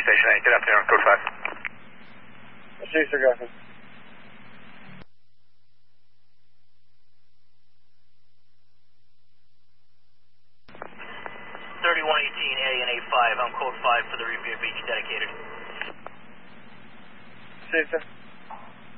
Station 8. Good afternoon, code 5. See you, Sir Guffin. 3118A and A5, I'm code 5 for the Revere Beach dedicated. See you, sir.